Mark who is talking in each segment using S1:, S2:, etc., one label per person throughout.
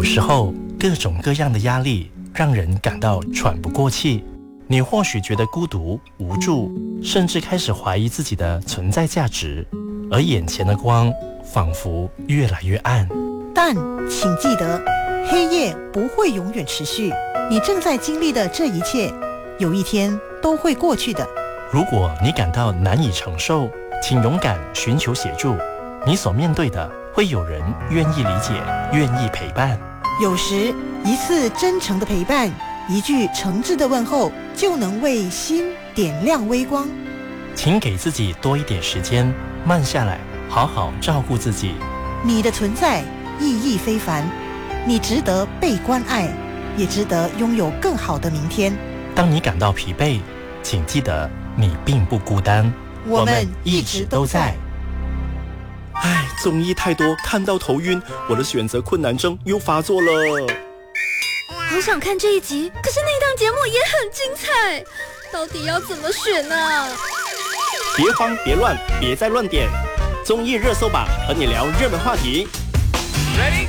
S1: 有时候，各种各样的压力让人感到喘不过气。你或许觉得孤独、无助，甚至开始怀疑自己的存在价值，而眼前的光仿佛越来越暗。
S2: 但请记得，黑夜不会永远持续，你正在经历的这一切，有一天都会过去的。
S1: 如果你感到难以承受，请勇敢寻求协助。你所面对的，会有人愿意理解，愿意陪伴。
S2: 有时，一次真诚的陪伴，一句诚挚的问候，就能为心点亮微光。
S1: 请给自己多一点时间，慢下来，好好照顾自己。
S2: 你的存在意义非凡，你值得被关爱，也值得拥有更好的明天。
S1: 当你感到疲惫，请记得你并不孤单，
S2: 我们一直都在。
S3: 唉，综艺太多，看到头晕，我的选择困难症又发作了。
S4: 好想看这一集，可是那档节目也很精彩，到底要怎么选呢？
S3: 别慌别乱，别再乱点，综艺热搜榜和你聊热门话题。Ready?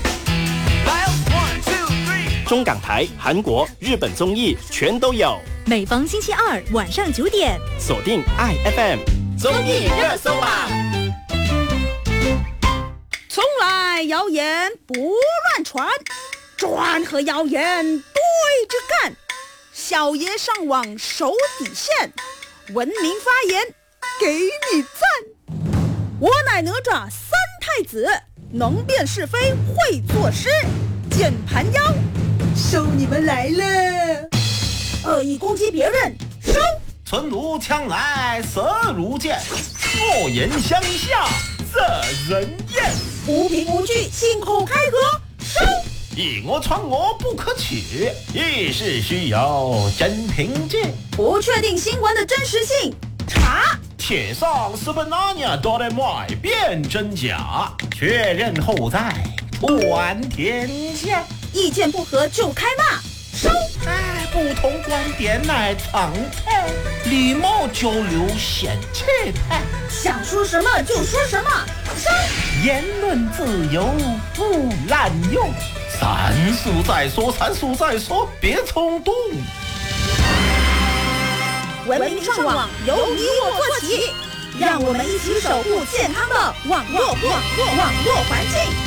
S3: 中港台、韩国、日本综艺全都有。
S5: 每逢星期二晚上9点，
S3: 锁定爱 FM 综艺热搜榜。
S6: 从来谣言不乱传，专和谣言对着干。小爷上网守底线，文明发言给你赞。我乃哪吒三太子，能辨是非会作诗。键盘妖，收你们来了！恶意攻击别人，收！
S7: 存如枪来色如剑，恶言相向惹人厌。
S6: 无凭无据信口开河，收！
S7: 以讹传讹不可取，遇事需有真凭据。
S6: 不确定新闻的真实性，查！
S7: 铁上是本那年多的买辨真假，确认后再传天下。
S6: 意见不合就开骂，收！
S7: 不同观点乃常态，礼貌交流显气派。
S6: 想说什么就说什么，收！
S7: 言论自由不滥用，三思再说，三思再说，别冲动。
S6: 文明上网由你我做起，让我们一起守护健康的网络环境。